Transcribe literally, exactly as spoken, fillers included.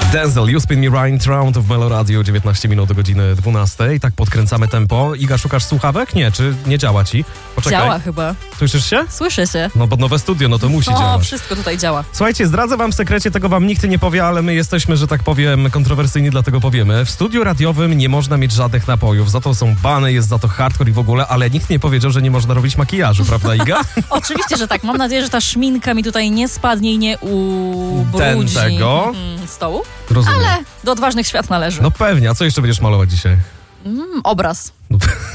Denzel, You Spin Me Right Round w Melo Radio, dziewiętnaście minut do godziny dwunastej. Tak podkręcamy tempo. Iga, szukasz słuchawek? Nie, czy nie działa ci? Poczekaj. Działa chyba. Słyszysz się? Słyszę się. No bo nowe studio, no to musi No, działać. wszystko tutaj działa. Słuchajcie, zdradzę wam w sekrecie, tego wam nikt nie powie, ale my jesteśmy, że tak powiem, kontrowersyjni, dlatego powiemy. W studiu radiowym nie można mieć żadnych napojów, za to są bany, jest za to hardcore i w ogóle, ale nikt nie powiedział, że nie można robić makijażu, prawda, Iga? Oczywiście, że tak. Mam nadzieję, że ta szminka mi tutaj nie spadnie i nie ubrudzi tego. mm, stołu. Rozumiem. Ale do odważnych świat należy. No pewnie, a co jeszcze będziesz malować dzisiaj? Mm, obraz. No,